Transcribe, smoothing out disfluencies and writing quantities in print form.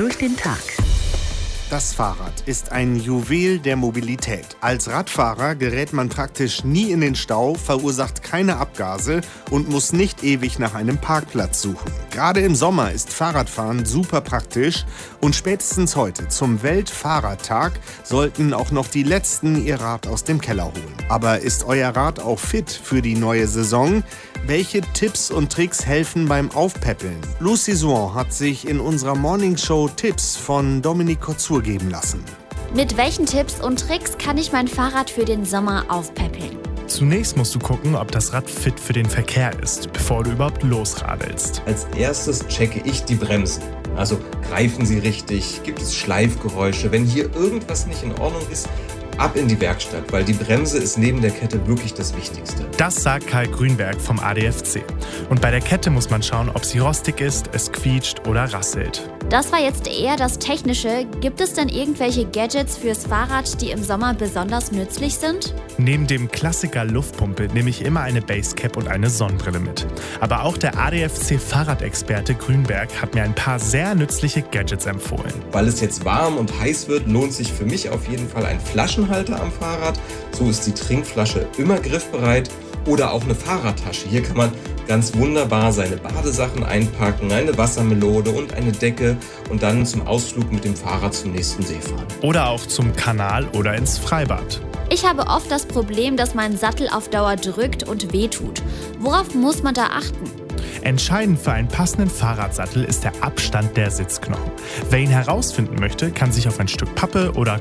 durch den Tag. Das Fahrrad ist ein Juwel der Mobilität. Als Radfahrer gerät man praktisch nie in den Stau, verursacht keine Abgase und muss nicht ewig nach einem Parkplatz suchen. Gerade im Sommer ist Fahrradfahren super praktisch und spätestens heute zum Weltfahrradtag sollten auch noch die Letzten ihr Rad aus dem Keller holen. Aber ist euer Rad auch fit für die neue Saison? Welche Tipps und Tricks helfen beim Aufpäppeln? Lucy Swan hat sich in unserer Morningshow Tipps von Dominique Kotzur geben lassen. Mit welchen Tipps und Tricks kann ich mein Fahrrad für den Sommer aufpäppeln? Zunächst musst du gucken, ob das Rad fit für den Verkehr ist, bevor du überhaupt losradelst. Als erstes checke ich die Bremsen. Also greifen sie richtig, gibt es Schleifgeräusche. Wenn hier irgendwas nicht in Ordnung ist, ab in die Werkstatt, weil die Bremse ist neben der Kette wirklich das Wichtigste. Das sagt Karl Grünberg vom ADFC. Und bei der Kette muss man schauen, ob sie rostig ist, es quietscht oder rasselt. Das war jetzt eher das Technische. Gibt es denn irgendwelche Gadgets fürs Fahrrad, die im Sommer besonders nützlich sind? Neben dem Klassiker Luftpumpe nehme ich immer eine Basecap und eine Sonnenbrille mit. Aber auch der ADFC-Fahrradexperte Grünberg hat mir ein paar sehr nützliche Gadgets empfohlen. Weil es jetzt warm und heiß wird, lohnt sich für mich auf jeden Fall ein Flaschenhalter am Fahrrad. So ist die Trinkflasche immer griffbereit. Oder auch eine Fahrradtasche. Hier kann man ganz wunderbar seine Badesachen einpacken, eine Wassermelone und eine Decke und dann zum Ausflug mit dem Fahrrad zum nächsten See fahren. Oder auch zum Kanal oder ins Freibad. Ich habe oft das Problem, dass mein Sattel auf Dauer drückt und wehtut. Worauf muss man da achten? Entscheidend für einen passenden Fahrradsattel ist der Abstand der Sitzknochen. Wer ihn herausfinden möchte, kann sich auf ein Stück Pappe oder